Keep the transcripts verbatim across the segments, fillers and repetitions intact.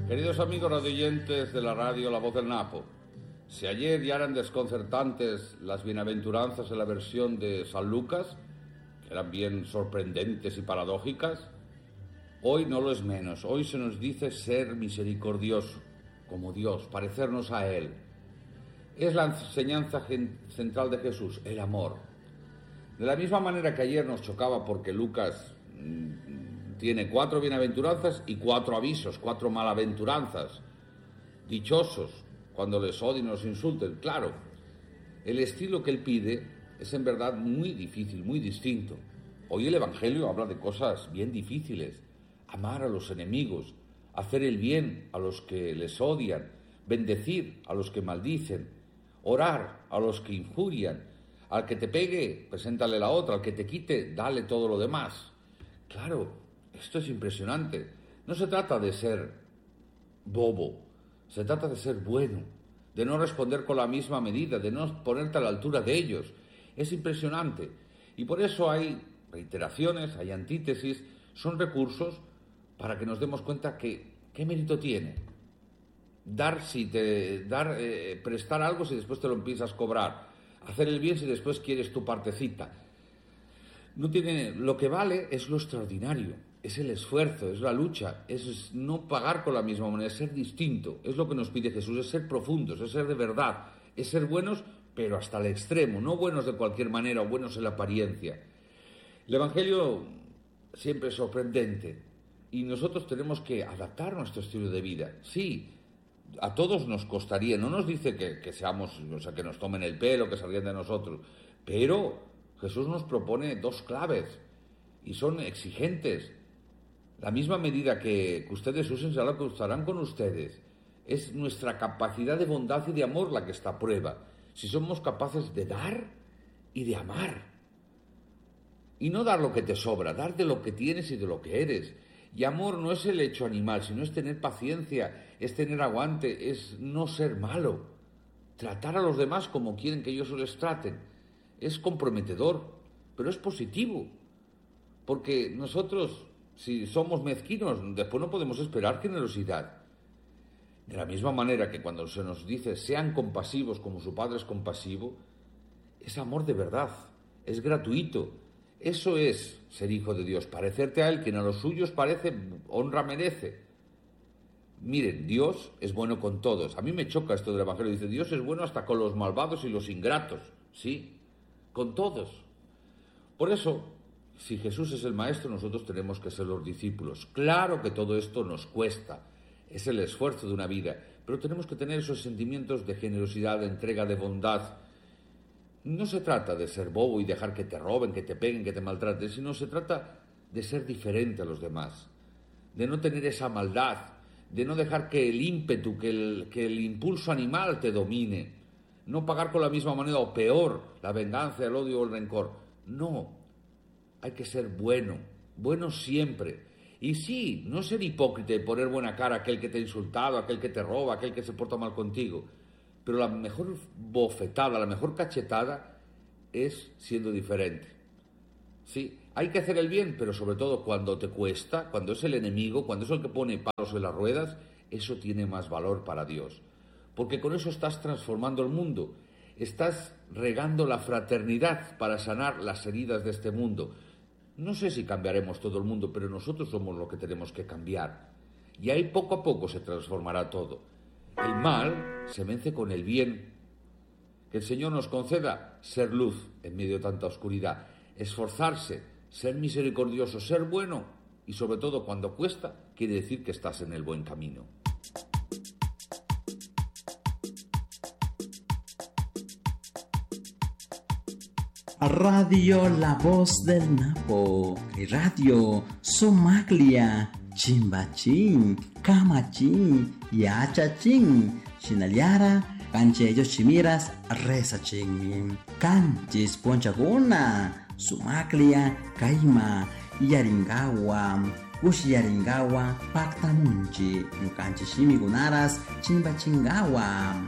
Queridos amigos radioyentes de la radio La Voz del Napo, si ayer ya eran desconcertantes las bienaventuranzas en la versión de San Lucas, que eran bien sorprendentes y paradójicas, hoy no lo es menos. Hoy se nos dice ser misericordioso, como Dios, parecernos a Él. Es la enseñanza central de Jesús, el amor. De la misma manera que ayer nos chocaba porque Lucas mmm, tiene cuatro bienaventuranzas y cuatro avisos, cuatro malaventuranzas. Dichosos cuando les odien o los insulten. Claro, el estilo que él pide es en verdad muy difícil, muy distinto. Hoy el Evangelio habla de cosas bien difíciles. Amar a los enemigos, hacer el bien a los que les odian, bendecir a los que maldicen, orar a los que injurian. Al que te pegue, preséntale la otra, al que te quite, dale todo lo demás. Claro, esto es impresionante. No se trata de ser bobo, se trata de ser bueno, de no responder con la misma medida, de no ponerte a la altura de ellos. Es impresionante. Y por eso hay reiteraciones, hay antítesis, son recursos para que nos demos cuenta que qué mérito tiene dar si te dar eh, prestar algo si después te lo empiezas a cobrar. Hacer el bien si después quieres tu partecita. No tiene, lo que vale es lo extraordinario, es el esfuerzo, es la lucha, es no pagar con la misma moneda, es ser distinto. Es lo que nos pide Jesús, es ser profundos, es ser de verdad, es ser buenos, pero hasta el extremo, no buenos de cualquier manera o buenos en la apariencia. El Evangelio siempre es sorprendente y nosotros tenemos que adaptar nuestro estilo de vida. Sí, a todos nos costaría, no nos dice que, que seamos, o sea, que nos tomen el pelo, que se ríen de nosotros, pero Jesús nos propone dos claves y son exigentes. La misma medida que, que ustedes usen será lo que usarán con ustedes. Es nuestra capacidad de bondad y de amor la que está a prueba. Si somos capaces de dar y de amar. Y no dar lo que te sobra, dar de lo que tienes y de lo que eres. Y amor no es el hecho animal, sino es tener paciencia, es tener aguante, es no ser malo. Tratar a los demás como quieren que ellos les traten. Es comprometedor, pero es positivo. Porque nosotros, si somos mezquinos, después no podemos esperar generosidad. De la misma manera que cuando se nos dice sean compasivos como su Padre es compasivo, es amor de verdad, es gratuito. Eso es ser hijo de Dios, parecerte a Él, quien a los suyos parece, honra merece. Miren, Dios es bueno con todos. A mí me choca esto del Evangelio, dice Dios es bueno hasta con los malvados y los ingratos, sí, con todos. Por eso, si Jesús es el maestro, nosotros tenemos que ser los discípulos. Claro que todo esto nos cuesta, es el esfuerzo de una vida, pero tenemos que tener esos sentimientos de generosidad, de entrega, de bondad. No se trata de ser bobo y dejar que te roben, que te peguen, que te maltraten, sino se trata de ser diferente a los demás, de no tener esa maldad, de no dejar que el ímpetu, que el, que el impulso animal te domine, no pagar con la misma moneda o peor, la venganza, el odio o el rencor. No, hay que ser bueno, bueno siempre. Y sí, no ser hipócrita y poner buena cara a aquel que te ha insultado, a aquel que te roba, a aquel que se porta mal contigo. Pero la mejor bofetada, la mejor cachetada es siendo diferente. Sí, hay que hacer el bien, pero sobre todo cuando te cuesta, cuando es el enemigo, cuando es el que pone palos en las ruedas, eso tiene más valor para Dios. Porque con eso estás transformando el mundo, estás regando la fraternidad para sanar las heridas de este mundo. No sé si cambiaremos todo el mundo, pero nosotros somos los que tenemos que cambiar. Y ahí poco a poco se transformará todo. El mal se vence con el bien. Que el Señor nos conceda ser luz en medio de tanta oscuridad, esforzarse, ser misericordioso, ser bueno y sobre todo cuando cuesta, quiere decir que estás en el buen camino. Radio La Voz del Napo, Radio Somaglia, Chimbachín, Camachín, Yachachín, Chinaliara, Canchillos Chimiras, Rezachín, Canchis Ponchaguna, Sumaglia, Caima, Yaringawa, Ushiyaringawa, Pactamunchi, Canchishimigunaras, Chimbachingawa.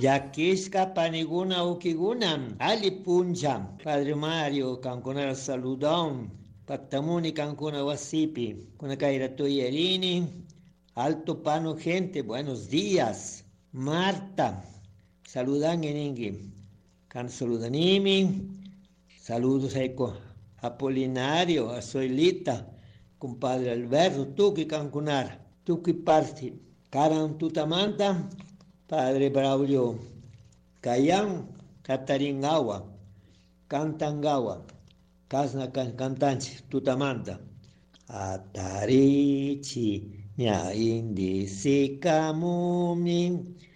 Yakishka paniguna ukiguna, ali puncha, Padre Mario, cancuna saludón, Pactamuni cancuna wasipi, kuna kaira toyerini, alto pano gente, buenos días, Marta, saludan en ingi, can saludanimi, saludos eco, Apolinario, a Soilita, compadre Alberto, tú que cancunar, tú que parti, Karan Tutamanta, Padre Braulio, Cayán, Cataringawa, Cantangawa, Casna Cantanchi, Tutamanta, Atarichi, Nya Indi Sikamumi,